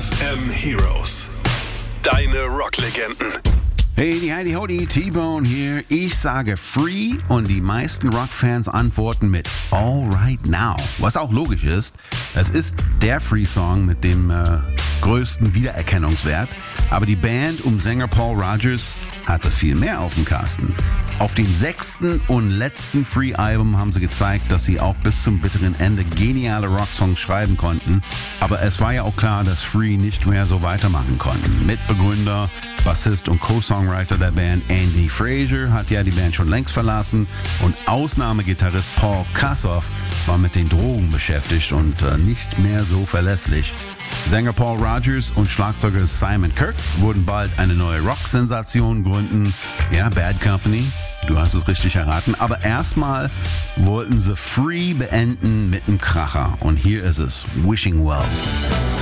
FM Heroes. Deine Rocklegenden. Hey, die Heidi Hody, T-Bone hier. Ich sage Free und die meisten Rockfans antworten mit All Right Now. Was auch logisch ist. Es ist der Free-Song mit dem größten Wiedererkennungswert. Aber die Band um Sänger Paul Rodgers hatte viel mehr auf dem Kasten. Auf dem 6. und letzten Free-Album haben sie gezeigt, dass sie auch bis zum bitteren Ende geniale Rocksongs schreiben konnten. Aber es war ja auch klar, dass Free nicht mehr so weitermachen konnten. Mitbegründer, Bassist und Co-Songwriter der Band Andy Fraser hat ja die Band schon längst verlassen und Ausnahmegitarrist Paul Kassoff war mit den Drogen beschäftigt und nicht mehr so verlässlich. Sänger Paul Rodgers und Schlagzeuger Simon Kirke wurden bald eine neue Rock-Sensation gründen. Ja, Bad Company, du hast es richtig erraten. Aber erstmal wollten sie Free beenden mit einem Kracher. Und hier ist es, Wishing Well.